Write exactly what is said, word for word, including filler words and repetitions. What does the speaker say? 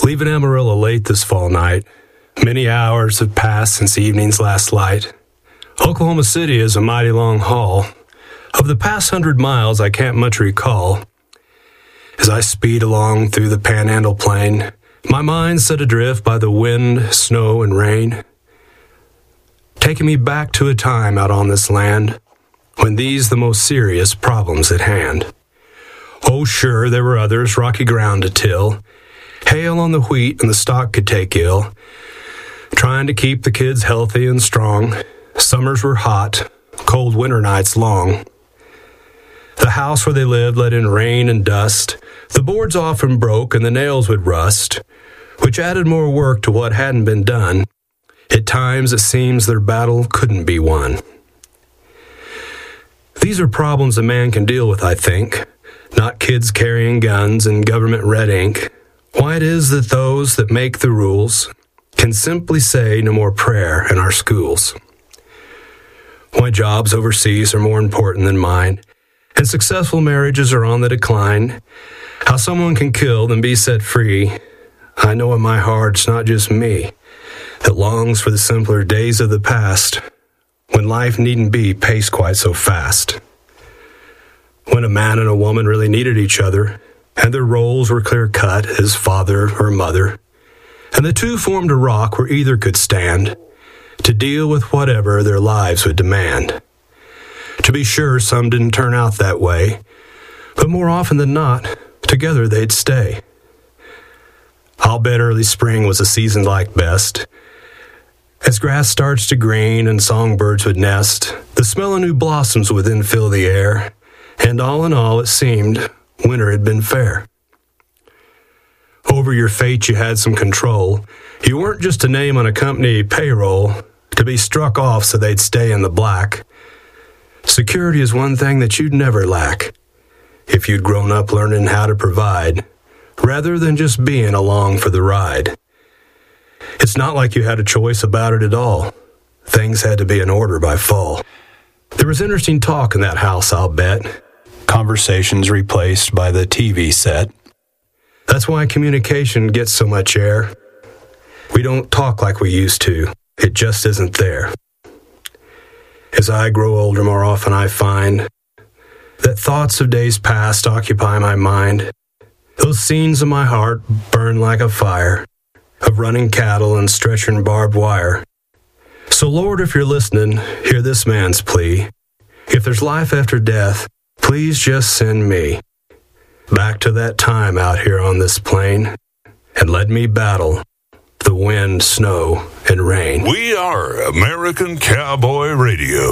Leaving Amarillo late this fall night, many hours have passed since evening's last light. Oklahoma City is a mighty long haul. Of the past hundred miles, I can't much recall. As I speed along through the Panhandle Plain, my mind set adrift by the wind, snow, and rain, taking me back to a time out on this land when these the most serious problems at hand. Oh, sure, there were others, rocky ground to till, hail on the wheat and the stock could take ill, trying to keep the kids healthy and strong. Summers were hot, cold winter nights long. The house where they lived let in rain and dust. The boards often broke and the nails would rust, which added more work to what hadn't been done. At times it seems their battle couldn't be won. These are problems a man can deal with, I think, not kids carrying guns and government red ink. Why it is that those that make the rules can simply say no more prayer in our schools. Why jobs overseas are more important than mine, and successful marriages are on the decline. How someone can kill and be set free. I know in my heart it's not just me that longs for the simpler days of the past, when life needn't be paced quite so fast. When a man and a woman really needed each other, and their roles were clear-cut as father or mother, and the two formed a rock where either could stand to deal with whatever their lives would demand. To be sure, some didn't turn out that way, but more often than not, together they'd stay. I'll bet early spring was a season like best. As grass starts to green and songbirds would nest, the smell of new blossoms would then fill the air, and all in all it seemed winter had been fair. Over your fate you had some control. You weren't just a name on a company payroll to be struck off so they'd stay in the black. Security is one thing that you'd never lack if you'd grown up learning how to provide, rather than just being along for the ride. It's not like you had a choice about it at all. Things had to be in order by fall. There was interesting talk in that house, I'll bet. Conversations replaced by the T V set. That's why communication gets so much air. We don't talk like we used to. It just isn't there. As I grow older, more often I find that thoughts of days past occupy my mind. Those scenes in my heart burn like a fire, of running cattle and stretching barbed wire. So Lord, if you're listening, hear this man's plea. If there's life after death, please just send me back to that time out here on this plain, and let me battle the wind, snow, and rain. We are American Cowboy Radio.